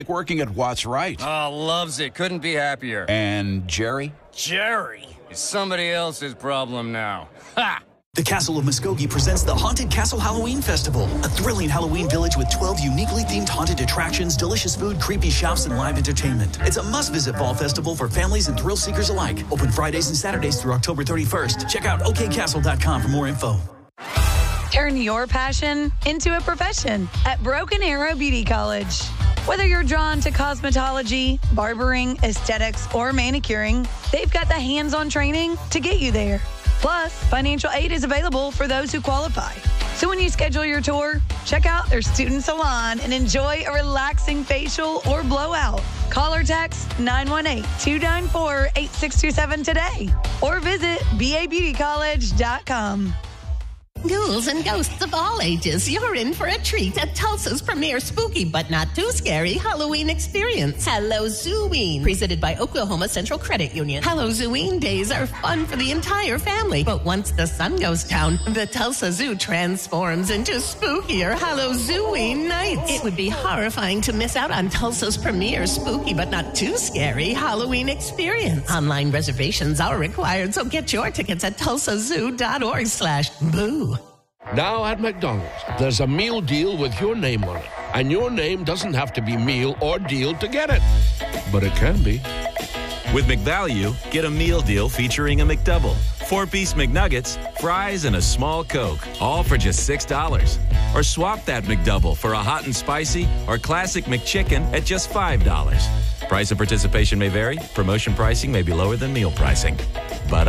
Working at What's Right. Oh, loves it. Couldn't be happier. And Jerry? Jerry is somebody else's problem now. Ha! The Castle of Muskogee presents the Haunted Castle Halloween Festival, a thrilling Halloween village with 12 uniquely themed haunted attractions, delicious food, creepy shops, and live entertainment. It's a must-visit fall festival for families and thrill seekers alike. Open Fridays and Saturdays through October 31st. Check out okcastle.com for more info. Turn your passion into a profession at Broken Arrow Beauty College. Whether you're drawn to cosmetology, barbering, aesthetics, or manicuring, they've got the hands-on training to get you there. Plus, financial aid is available for those who qualify. So when you schedule your tour, check out their student salon and enjoy a relaxing facial or blowout. Call or text 918-294-8627 today or visit babeautycollege.com. Ghouls and ghosts of all ages, you're in for a treat at Tulsa's premier spooky but not too scary Halloween experience. Halloween, presented by Oklahoma Central Credit Union. Halloween days are fun for the entire family, but once the sun goes down, the Tulsa Zoo transforms into spookier Halloween nights. It would be horrifying to miss out on Tulsa's premier spooky but not too scary Halloween experience. Online reservations are required, so get your tickets at tulsazoo.org/boo. Now at McDonald's, there's a meal deal with your name on it. And your name doesn't have to be meal or deal to get it. But it can be. With McValue, get a meal deal featuring a McDouble, 4-piece McNuggets, fries, and a small Coke, all for just $6. Or swap that McDouble for a hot and spicy or classic McChicken at just $5. Price of participation may vary. Promotion pricing may be lower than meal pricing.